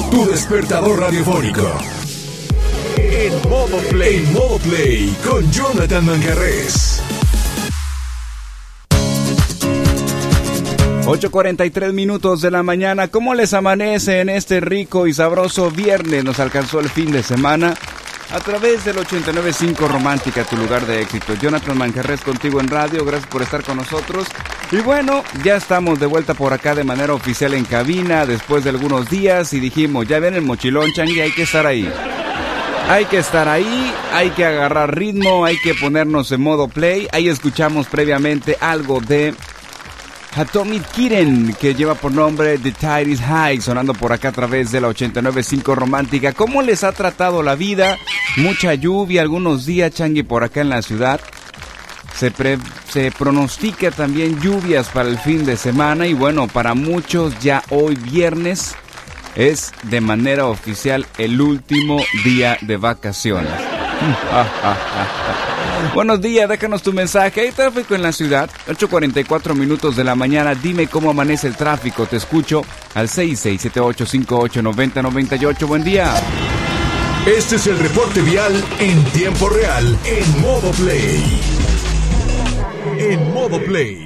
Tu despertador radiofónico. En modo play. En modo play con Jonathan Manjarrés. 8:43 minutos de la mañana. ¿Cómo les amanece en este rico y sabroso viernes? Nos alcanzó el fin de semana a través del 89.5 Romántica, tu lugar de éxito. Jonathan Manjarrés contigo en radio. Gracias por estar con nosotros. Y bueno, ya estamos de vuelta por acá de manera oficial en cabina después de algunos días y dijimos, ya viene el mochilón, Changi, hay que estar ahí. Hay que estar ahí, hay que agarrar ritmo, hay que ponernos en modo play. Ahí escuchamos previamente algo de Atomic Kitten, que lleva por nombre The Tide is High, sonando por acá a través de la 89.5 Romántica. ¿Cómo les ha tratado la vida? Mucha lluvia algunos días, Changi, por acá en la ciudad. Se pronostica también lluvias para el fin de semana y bueno, para muchos ya hoy viernes es de manera oficial el último día de vacaciones. Buenos días, déjanos tu mensaje. ¿Hay tráfico en la ciudad? 8:44 minutos de la mañana. Dime cómo amanece el tráfico. Te escucho al 6678589098. Buen día. Este es el reporte vial en tiempo real en modo play. En modo play.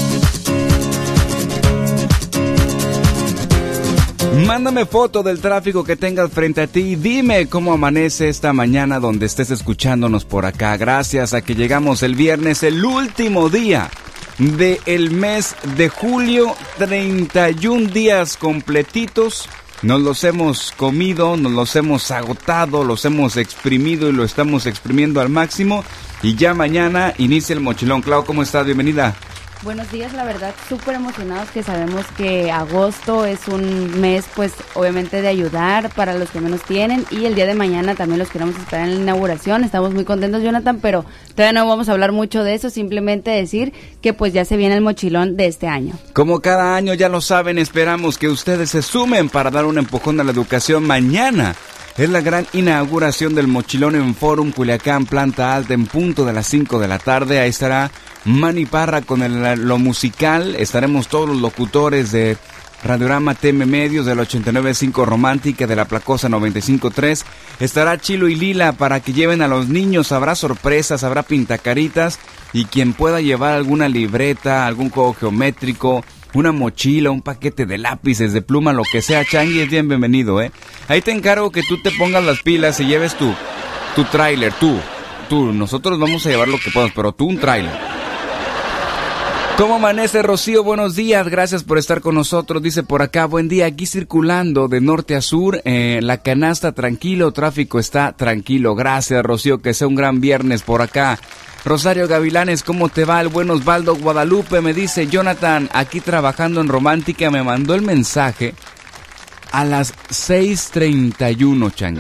Mándame foto del tráfico que tengas frente a ti y dime cómo amanece esta mañana donde estés escuchándonos por acá. Gracias a que llegamos el viernes, el último día del mes de julio, 31 días completitos. Nos los hemos comido, nos los hemos agotado, los hemos exprimido y lo estamos exprimiendo al máximo. Y ya mañana inicia el mochilón. Clau, ¿cómo estás? Bienvenida. Buenos días, la verdad, súper emocionados que sabemos que agosto es un mes, pues, obviamente de ayudar para los que menos tienen y el día de mañana también los queremos esperar en la inauguración. Estamos muy contentos, Jonathan, pero todavía no vamos a hablar mucho de eso, simplemente decir que pues ya se viene el mochilón de este año. Como cada año, ya lo saben, esperamos que ustedes se sumen para dar un empujón a la educación mañana. Es la gran inauguración del mochilón en Forum Culiacán, planta alta, en punto de las 5 de la tarde. Ahí estará Manny Parra con lo musical. Estaremos todos los locutores de Radiorama TM Medios, del 89.5 Romántica, de la Placosa 95.3. Estará Chilo y Lila para que lleven a los niños. Habrá sorpresas, habrá pintacaritas. Y quien pueda llevar alguna libreta, algún juego geométrico, una mochila, un paquete de lápices, de pluma, lo que sea, Changi, es bienvenido, ¿eh? Ahí te encargo que tú te pongas las pilas y lleves tu tráiler, tú. Nosotros vamos a llevar lo que podamos, pero tú un tráiler. ¿Cómo amanece, Rocío? Buenos días, gracias por estar con nosotros. Dice por acá, buen día, aquí circulando de norte a sur, la canasta tranquilo, tráfico está tranquilo. Gracias, Rocío, que sea un gran viernes por acá. Rosario Gavilanes, ¿cómo te va? El buen Osvaldo Guadalupe me dice, Jonathan, aquí trabajando en Romántica, me mandó el mensaje a las 6:31, Changi.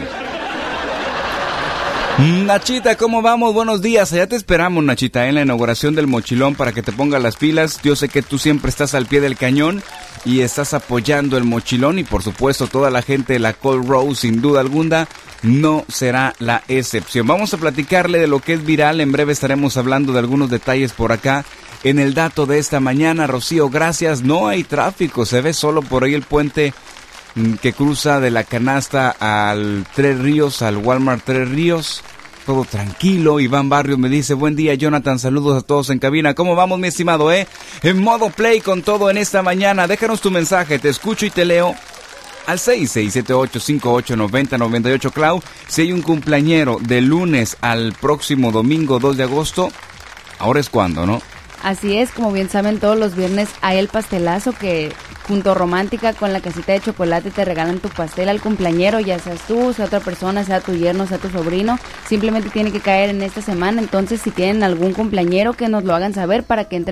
Nachita, ¿cómo vamos? Buenos días, allá te esperamos, Nachita, en la inauguración del mochilón para que te pongas las pilas. Yo sé que tú siempre estás al pie del cañón y estás apoyando el mochilón y por supuesto toda la gente de la Cold Rose, sin duda alguna, no será la excepción. Vamos a platicarle de lo que es viral, en breve estaremos hablando de algunos detalles por acá. En el dato de esta mañana, Rocío, gracias, no hay tráfico, se ve solo por ahí el puente que cruza de la canasta al Tres Ríos, al Walmart Tres Ríos. Todo tranquilo. Iván Barrios me dice, buen día, Jonathan, saludos a todos en cabina. ¿Cómo vamos, mi estimado, En modo play con todo en esta mañana. Déjanos tu mensaje, te escucho y te leo al 6678589098. Clau, si hay un cumpleañero de lunes al próximo domingo 2 de agosto, ahora es cuando, ¿no? Así es, como bien saben, todos los viernes hay el pastelazo que junto a Romántica con la casita de chocolate te regalan tu pastel al cumpleañero, ya seas tú, sea otra persona, sea tu yerno, sea tu sobrino, simplemente tiene que caer en esta semana. Entonces, si tienen algún cumpleañero, que nos lo hagan saber para que entre